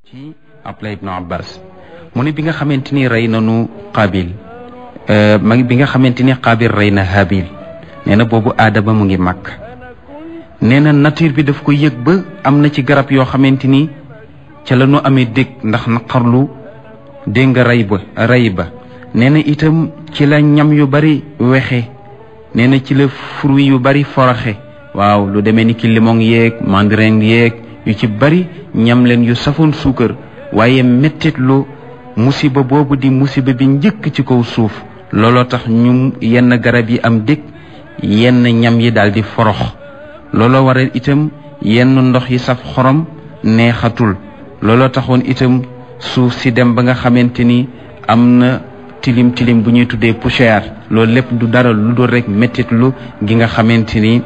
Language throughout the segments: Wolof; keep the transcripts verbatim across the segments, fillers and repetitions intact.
ci Abdullah ibnu Abbas mu ne bi nga xamante ni rey nanu Qaabil ma bi nga xamante ni Qaabil rey na Haabil nee na boobu Aadama mu ngi màgg nee na nature bi daf ko yëg ba am na ci garab yoo xamante ni ca la ñu amee dégg ndax naqarlu dégg nga rey ba rey ba nee na itam ci la ñam yu bari wexe nee na ci la fruit yu bari foroxe waaw lu demee ni ki limon yeeg mandarin yeeg yu ci bari ñam leen yu safoon suukar waaye mettit lu musiba boobu di musiba bi njëkk ci kaw suuf looloo tax ñu yenn garab yi am dëkk yenn ñam yi daal di forox looloo waral itam yenn ndox yi saf xorom neexatul looloo taxoon itam suuf si dem ba nga xamante ni am na tilim tilim bu ñuy tuddee poussière loolu lépp du dara lu dul rek mettit lu gi nga xamante ni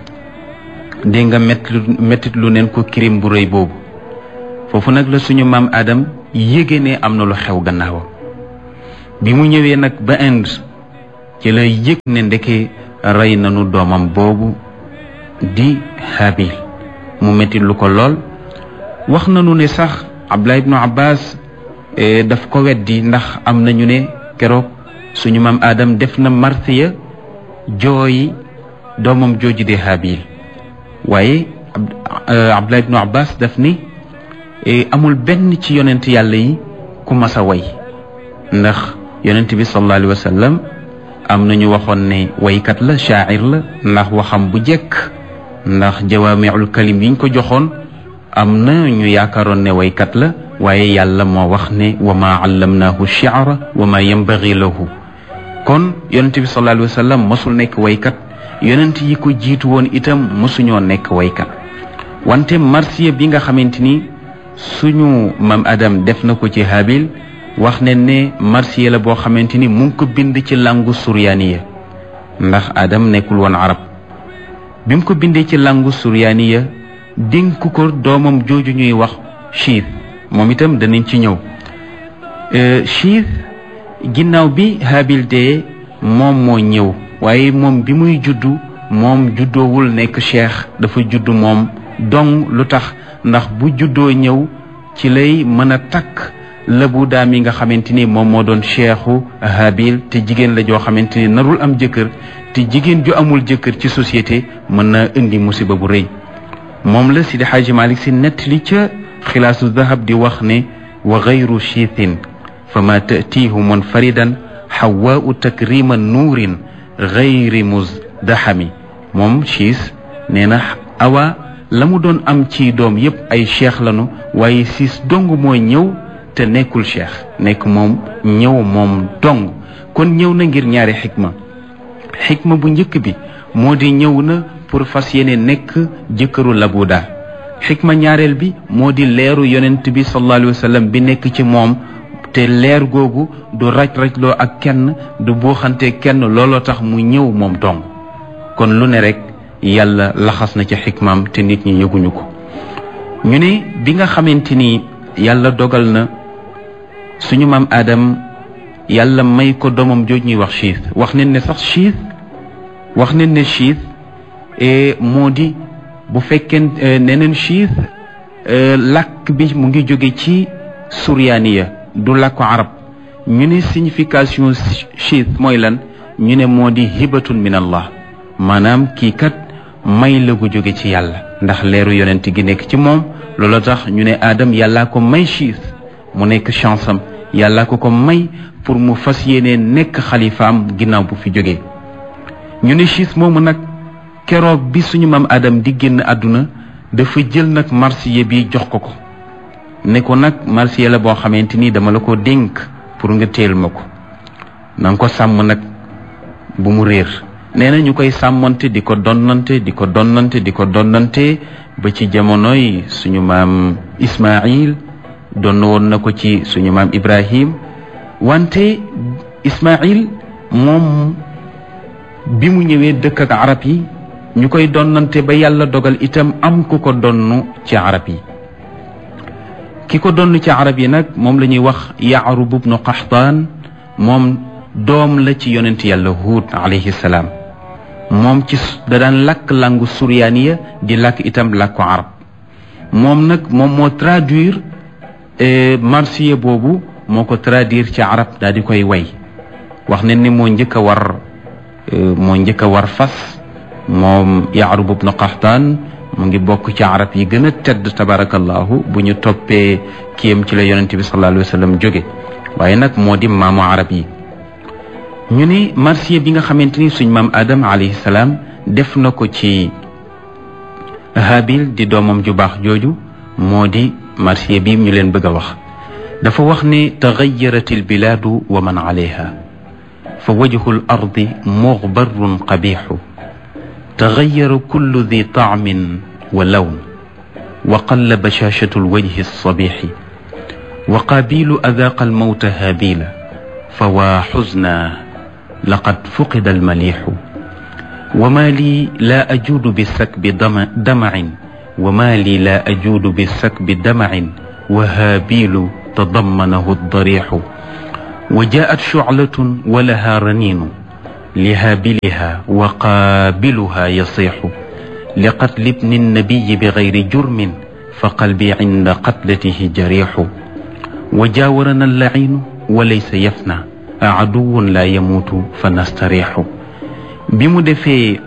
dégg nga mettit lu neen ko kirim bu rëy boobu foofu nag la suñu maam Adam yéege ne am na lu xew gannaawam bi mu ñëwee nag ba Inde ci la yëg ne ndeke rey nañu doomam boobu di Haabil mu mettit lu ko lool wax nañu ne sax Abdullah ibnu Abbas daf ko weddi ndax am nañu ne keroog suñu maam Adam def na marsiya jooyi doomam jooju di Haabil waaye Abdullah ibnu Abbas daf ni amul benn ci yonent yàlla yi ku mas a way ndax yonent bi sallallahu alayhi wa sallam am nañu waxoon ne waykat la shaa'ir la ndax waxam bu jekk ndax jawaami'ul kalim yiñ ko joxoon am na ñu yaakaaroon ne waykat la waaye yàlla moo wax ne wa maa allamnaahu shi'ra wa maa yanbaghi lahu kon yonent bi sallallahu alayhi wa sallam mosul nekk waykat yonent yi ko jiitu woon itam mosuñoo nekk waykat wante marsiya bi nga xamante ni suñu maam Adam def na ko ci Haabil wax ne ne marsiya la boo xamante ni mu ngi ko bind ci langu suryaaniya ndax Adam nekkul woon arab bi mu ko bindee ci langu suryaaniya dénk ko doomam jooju ñuy wax Chiis moom itam danañ ci ñëw Chiis ginnaaw bi Haabil dee moom moo ñëw waaye moom bi muy juddu moom juddoowul nekk cheikh dafa juddu moom dong lu tax ndax bu juddoo ñëw ci lay mën a takk lëbu daam yi nga xamante ni moom moo doon cheikhu Haabil te jigéen la joo xamante ni narul am jëkkër te jigéen ju amul jëkkër ci société mën na indi musiba bu rëy moom la Sidi Xaaji Malik Si nettali ca xilaasu dahab di wax ne wa gayru chiitin fa ma tatiihu munfaridan xawaau takrima nuurin gayri musdahami moom chiis nee na awa la mu doon am ci doom yépp ay cheikh lanu waaye siis dong mooy ñëw te nekkul cheikh nekk moom ñëw moom dong kon ñëw na ngir ñaari xikma xikma bu njëkk bi moo di ñëw na pour fas yéene nekk jëkkëru labuda xikma ñaareel bi moo di leeru yonent bi sallallahu alayhi wa sallam bi nekk ci moom te leer googu du raj-rajloo ak kenn du buuxante kenn looloo tax mu ñëw moom dong kon lu ne rek yàlla laxas na ci xikmaam te nit ñi yëguñu ko ñu ne bi nga xamante ni yàlla dogal na suñu maam Adam yàlla may ko doomam jooj ñuy wax Chiis wax nañ ne sax Chiis wax nañ ne Chiis moo di bu fekkee neneen Chiis làkk bi mu ngi jóge ci suryaaniya du làkku arab ñu ne signification Chiis mooy lan ñu ne moo di hibatun min allah maanaam kii kat may la gu jóge ci yàlla ndax leeru yonent gi nekk ci moom loolu tax ñu ne Adam yàllaa ko may Chiis mu nekk chance am yàllaa ko ko may pour mu fas yéene nekk xalifaam ginnaaw bu fi jógee ñu ne Chiis moomu nag keroog bi suñu maam Adam di génn àdduna dafa jël nag marsiya bi jox ko ko ne ko nag marsiya la boo xamante ni dama la ko dénk pour nga téel ma ko na nga ko sàmm nag bu mu réer nee na ñu koy sàmmante di ko donnante di ko donnante di ko donnante ba ci jamonoy suñu maam Ismaïl donn woon na ko ci suñu maam Ibrahim wante Ismaïl moom bi mu ñëwee dëkk ak arab yi ñu koy donnante ba yàlla dogal itam am ku ko donn ci arab yi ki ko donn ci arab yi nag moom la ñuy wax Yaarub ibnu Qaxtaan moom doom la ci yonent yàlla Huud alayhi salaam moom ci da daan làkk langu suryaaniya di làkk itam làkku arab moom nag moom moo traduire marsiya boobu moo ko traduire ci arab daal di koy way wax ne ni moo njëkk a war moo njëkk a war fas moom Yaarub ibnu Qaxtaan mu ngi bokk ci arab yi gën a tedd tabarakallahu bu ñu toppee kiyam ci la yonente bi sallallahu alayhi wa sallam jóge waaye nag moo di maamu arab yi ñu ni marsiya bi nga xamante ni suñ maam Adam alayhi salaam def na ko ci Habil di doomam ju baax jooju moo di marsiya bi ñu leen bëgg a wax dafa wax ne taxayarat albilaadu wa man alayha fa wajhu al ardi muxbarun qabixu taxayara kullu di taamin wa lawn wa qalla bashashatu alwajhi alsabixi wa qaabilu adaaqa almawta haabila fa waa xusna laqad fuqida almalixu wa ma lii laa ajuudu bisakbi damacin wa ma lii laa ajuudu bisakbi damacin wa haabilu tadammanahu aldarixu wa jaat shuclatun wa laha raniinu lihaabiliha wa qaabiluha yasixu liqatli ibni nnabiyi bigayri jurmin fa qalbi cinda qatlatihi jarixu wa jaawarana allaciinu wa laysa yafna aduwun laa yamuutu fa nastarixu bi mu defee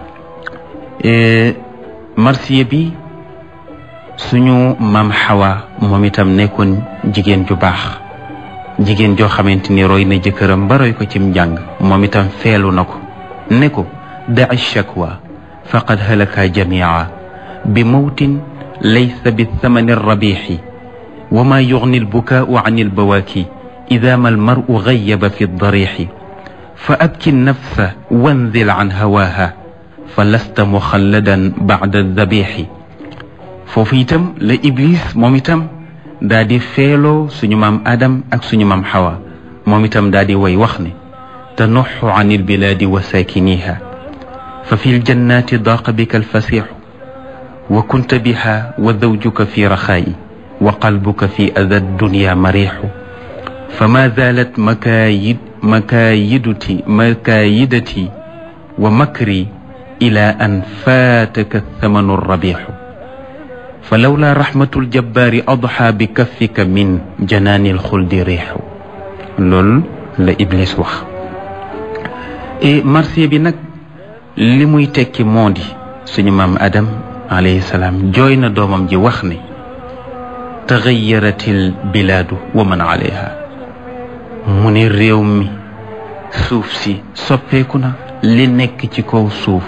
marsiya bi suñu maam Xawa moom itam nekkoon jigéen ju baax jigéen joo xamante ni roy na jëkkëram ba roy ko cim njàng moom itam feelu na ko ne ko daci shakwa faqad halaka jamia bi mawtin laysa bi thamani rabixi wa ma yugni albukaau an albawaaki ida ma almaru gayaba fi darixi fa abki nafsa wanzil an hawaaha fa lasta muxalladan bacda dabixi foofu itam la Iblis moom itam daa di feeloo suñu maam Adam ak suñu maam Xawa moom itam daa di way wax ne tanuxu an ilbilaadi wa saakiniha fa fi ljannaati daaqa bika alfasixu wa kunta biha wa zawjuka fi raxaayi wa qalbuka fi ada dunya marixu fa ma zaalat makaayid makaayidati makaayidati wa makri ila an faataka thamanu rabixu fa lawla rahmatul jabbaari adxa bi kaffika min janaanil xuldi riixu loolu la Iblis wax et marsiya bi nag li muy tekki moo di suñu maam Adam alayhi salaam jooy na doomam ji wax ne taxayaratil bilaadu wa man alayha mu ne réew mi suuf si soppeeku na li nekk ci kaw suuf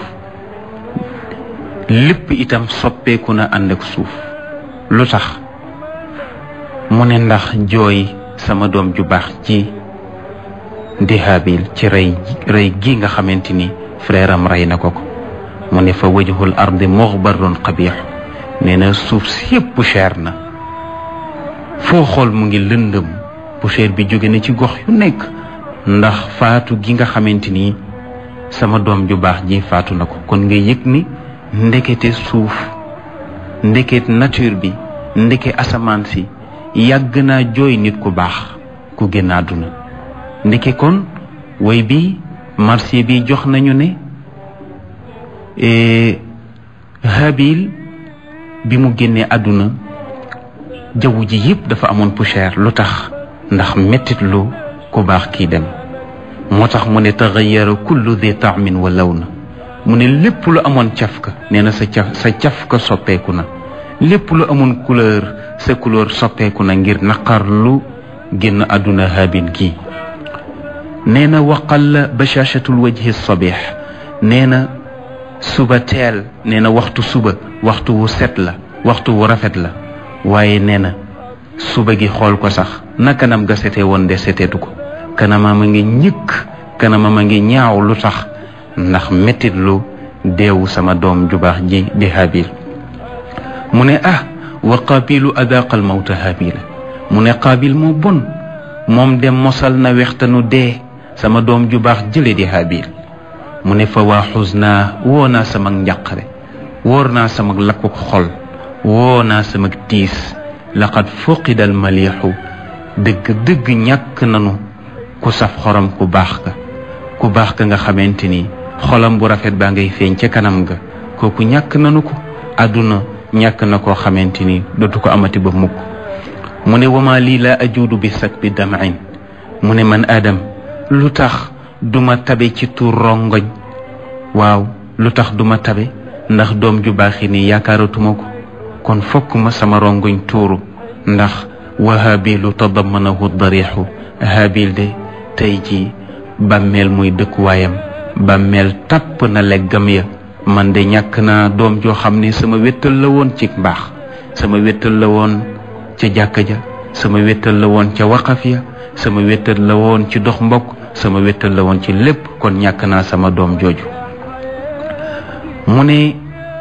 lépp itam soppeeku na ànd ak suuf lu tax mu ne ndax jooy sama doom ju baax ci di Haabil ci rey rey gi nga xamante ni frère am rey na ko ko mu ne fa wajhul ardi muxbarun qabix nee na suuf si yëpp poussière na foo xool mu ngi lëndëm poussière bi jóge na ci gox yu nekk ndax faatu gi nga xamante ni sama doom ju baax ji faatu na ko kon nga yëg ni ndekete suuf ndeket nature bi ndeke asamaan si yàgg naa jooy nit ku baax ku génn àdduna ndeke kon way bi marsiya bi jox nañu ne Habil bi mu génnee àdduna jaww ji yëpp dafa amoon poussière lu tax ndax mettit lu ku baax kii dem moo tax mu ne taxayara kullu di taamin wa lawna mu ne lépp lu amoon cafka nee na sa caf sa cafka soppeeku na lépp lu amoon couleur sa couleur soppeeku na ngir naqar lu génn àdduna Habil gi nee na waqalla bashaashatul wajhi sabih nee na suba teel nee na waxtu suba waxtu wu set la waxtu wu rafet la waaye nee na suba gi xool ko sax na kanam ga setee woon de seteetu ko kanamam a ngi ñëkk kanamam a ngi ñaaw lu tax ndax mettit lu deewu sama doom ju baax ji di Habil mu ne ah wa qaabilu adaqal mawta Habila mu ne qaabil moo bon moom dem mosal na wextanu dee sama doom ju baax jële di Habil mu ne fa waa xusnaa woo naa sama njàqare wóor naa sama lakkuk xol woo naa sama tiis laqad fuqida al maliixu dëgg dëgg ñàkk nanu ku saf xorom ku baax ka ku baax ka nga xamante ni xolam bu rafet baa ngay feeñ ca kanam ga kooku ñàkk nanu ko àdduna ñàkk na koo xamante ni dootu ko amati ba mukk mu ne wama lii la ajuudu bi sakbi damain mu ne man Adam lu tax duma tabe ci tuur rongoñ waaw lu tax duma tabe ndax doom ju baaxi ni yaakaaratuma ko kon fokk ma sama rongoñ tuuru ndax wa habilu tadamanahu darixu habil de tey ji bàmmeel muy dëkkuwaayam bàmmeel tàpp na leggam ya man de ñàkk naa doom joo xam ne sama wéttal la woon ci mbaax sama wéttal la woon ca jàkka ja sama wéttal la woon ca waqaf ya sama wéttal la woon ci dox mbokk sama wéttal la woon ci lépp kon ñàkk naa sama doom jooju mu ne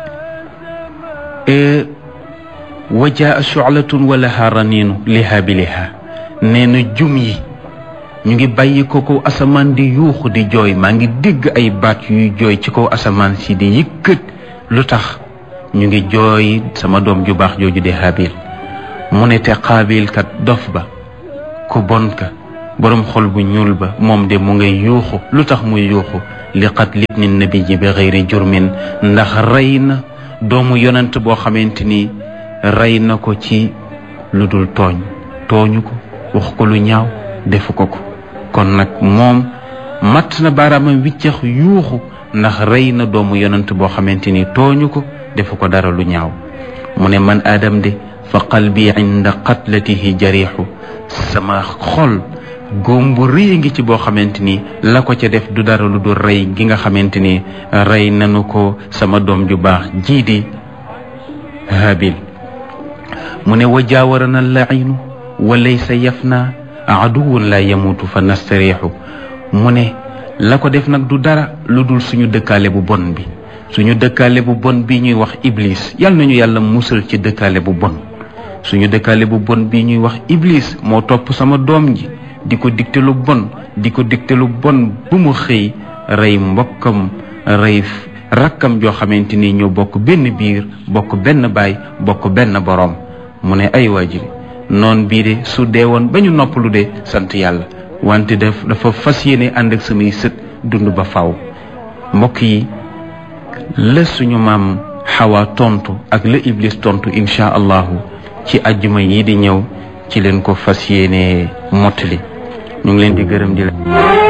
wajaa shu'latun wa laha raninu li habiliha nee na jum yi ñu ngi bàyyi ko kaw asamaan di yuuxu di jooy maa ngi dégg ay baat yuy jooy ci kaw asamaan si di yëkkat lu tax ñu ngi jooy sama doom ju baax jooju di habil mu ne te qaabil kat dof ba ku bon ka boroom xol bu ñuul ba moom de mu ngay yuuxu lu tax muy yuuxu li qatli ibni nabi ji bi xayri jurmin ndax rey na doomu yonent boo xamante ni rey na ko ci lu dul tooñ tooñu ko wax ko lu ñaaw defu ko ko kon nag moom matt na baaraamam wiccax yuuxu ndax rey na doomu yonent boo xamante ni tooñu ko defu ko dara lu ñaaw mu ne man Adam de fa qalbi inda qatlatihi jarixu sama xol góom bu rëy ngi ci boo xamante ni la ko ca def du dara lu dul rey gi nga xamante ni rey nanu ko sama doom ju baax jii di habil mu ne wa jaawarana lainu wa laysa yafna aduwun la yamutu fa nastariixu mu ne la ko def nag du dara lu dul suñu dëkkaale bu bon bi suñu dëkkaale bu bon bi ñuy wax iblis yal nañu yàlla musal ci dëkkaale bu bon suñu dëkkaale bu bon bi ñuy wax iblis moo topp sama doom ji di ko digte lu bon di ko digte lu bon bu mu xëy rey mbokkam rey rakkam joo xamante ni ñoo bokk benn biir bokk benn baay bokk benn boroom mu ne ay waajiri noon bii de su dee woon ba ñu noppalu de sant yàlla wante daf dafa fas yéene ànd ak samay sët dund ba faw mbokk yi la suñu maam Xawa tontu ak la Iblis tontu insha allahu ci ajjuma yi di ñëw ci leen ko fas yéene mottali ñu ngi leen di gërëm di la